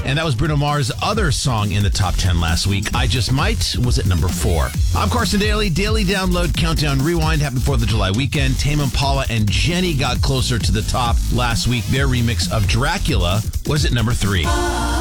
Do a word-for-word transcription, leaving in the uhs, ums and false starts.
And that was Bruno Mars' other song in the top ten last week. I Just Might was at number four. I'm Carson Daly. Daily Download Countdown Rewind happened fourth of July weekend. Tame Impala and Jenny got closer to the top last week. Their remix of Dracula was at number three.